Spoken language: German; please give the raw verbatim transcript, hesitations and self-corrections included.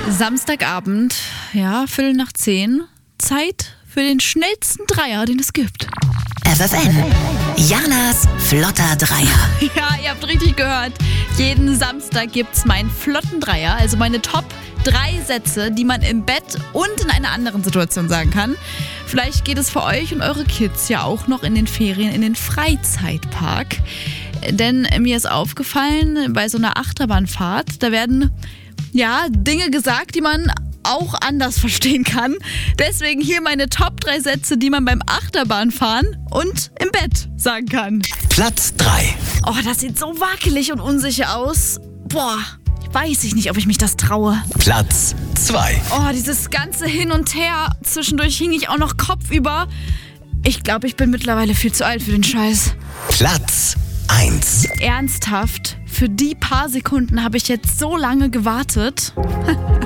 Samstagabend, ja, Viertel nach zehn. Zeit für den schnellsten Dreier, den es gibt. F F N, Janas flotter Dreier. Ja, ihr habt richtig gehört. Jeden Samstag gibt's meinen flotten Dreier, also meine Top drei Sätze, die man im Bett und in einer anderen Situation sagen kann. Vielleicht geht es für euch und eure Kids ja auch noch in den Ferien in den Freizeitpark. Denn mir ist aufgefallen, bei so einer Achterbahnfahrt, da werden ja Dinge gesagt, die man auch anders verstehen kann. Deswegen hier meine Top drei Sätze, die man beim Achterbahnfahren und im Bett sagen kann. Platz drei. Oh, das sieht so wackelig und unsicher aus. Boah, weiß ich nicht, ob ich mich das traue. Platz zwei. Oh, dieses ganze Hin und Her. Zwischendurch hing ich auch noch kopfüber. Ich glaube, ich bin mittlerweile viel zu alt für den Scheiß. Platz eins. Ernsthaft, für die paar Sekunden habe ich jetzt so lange gewartet.